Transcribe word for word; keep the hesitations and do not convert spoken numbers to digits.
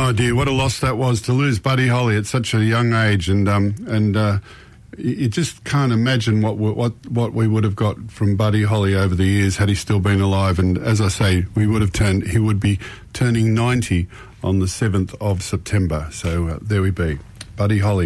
Oh dear, what a loss that was to lose Buddy Holly at such a young age, and um and uh, you just can't imagine what we, what what we would have got from Buddy Holly over the years had he still been alive. And as I say, we would have turned he would be turning ninety on the seventh of September. So uh, there we be, Buddy Holly.